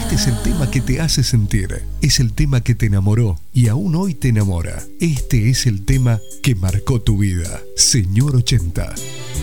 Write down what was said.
Este es el tema que te hace sentir, es el tema que te enamoró y aún hoy te enamora. Este es el tema que marcó tu vida. Señor 80.